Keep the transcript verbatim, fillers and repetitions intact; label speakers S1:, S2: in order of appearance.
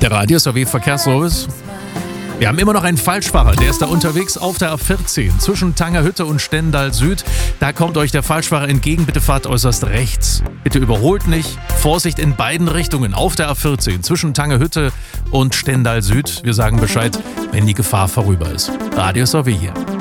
S1: Der Radio-S A W Verkehrsservice. Wir haben immer noch einen Falschfahrer, der ist da unterwegs auf der A vierzehn zwischen Tangerhütte und Stendal Süd. Da kommt euch der Falschfahrer entgegen, bitte fahrt äußerst rechts. Bitte überholt nicht. Vorsicht in beiden Richtungen auf der A vierzehn zwischen Tangerhütte und Stendal Süd. Wir sagen Bescheid, wenn die Gefahr vorüber ist. Radio-S A W hier.